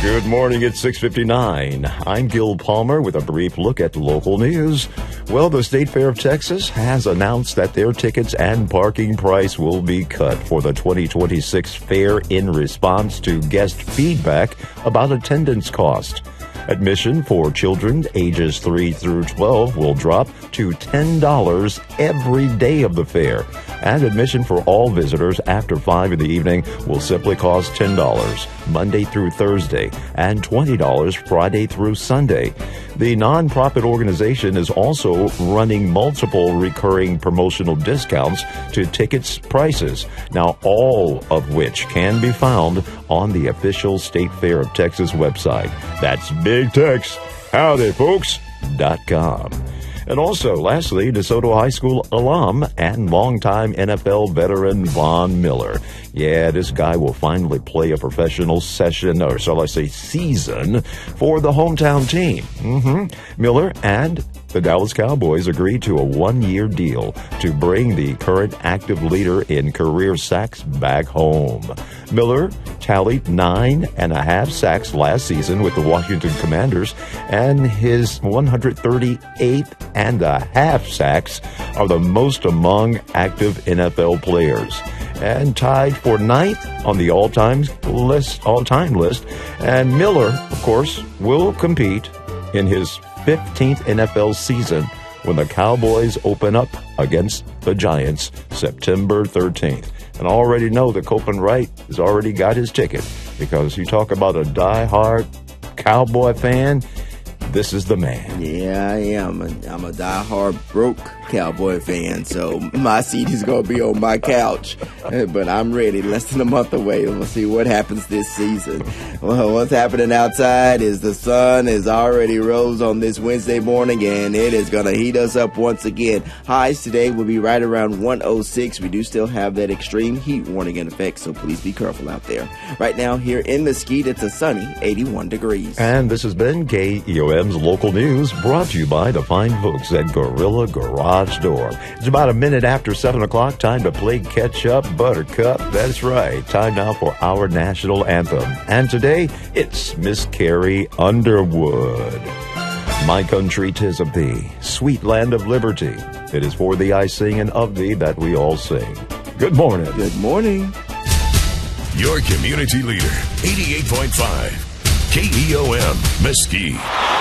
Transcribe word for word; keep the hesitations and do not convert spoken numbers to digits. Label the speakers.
Speaker 1: Good morning, it's six fifty-nine. I'm Gil Palmer with a brief look at local news. Well, the State Fair of Texas has announced that their tickets and parking price will be cut for the twenty twenty-six fair in response to guest feedback about attendance cost. Admission for children ages three through twelve will drop to ten dollars every day of the fair, and admission for all visitors after five in the evening will simply cost ten dollars Monday through Thursday and twenty dollars Friday through Sunday. The nonprofit organization is also running multiple recurring promotional discounts to tickets prices, now all of which can be found on the official State Fair of Texas website. That's Big Tex, howdy folks, dot com. And also, lastly, DeSoto High School alum and longtime N F L veteran Von Miller. Yeah, this guy will finally play a professional session, or shall I say season, for the hometown team. Mm-hmm. Miller and the Dallas Cowboys agreed to a one-year deal to bring the current active leader in career sacks back home. Miller tallied nine and a half sacks last season with the Washington Commanders, and his one hundred thirty-eighth and a half sacks are the most among active N F L players, and tied for ninth on the all-time list. All-time list. And Miller, of course, will compete in his fifteenth N F L season when the Cowboys open up against the Giants September thirteenth. And I already know that Copeland Wright has already got his ticket, because you talk about a die-hard Cowboy fan, this is the man.
Speaker 2: Yeah, I am. I'm a die-hard broke Cowboy fan, so my seat is going to be on my couch. But I'm ready. Less than a month away. We'll see what happens this season. Well, what's happening outside is the sun is already rose on this Wednesday morning, and it is going to heat us up once again. Highs today will be right around one oh six. We do still have that extreme heat warning in effect, so please be careful out there. Right now, here in Mesquite, it's a sunny eighty-one degrees.
Speaker 1: And this has been K E O M's Local News, brought to you by the fine folks at Gorilla Garage Door. It's about a minute after seven o'clock. Time to play catch up, Buttercup. That's right. Time now for our national anthem. And today, it's Miss Carrie Underwood. My country, 'tis of thee, sweet land of liberty. It is for thee I sing, and of thee that we all sing. Good morning.
Speaker 2: Good morning.
Speaker 3: Your community leader, eighty-eight point five K E O M Mesquite.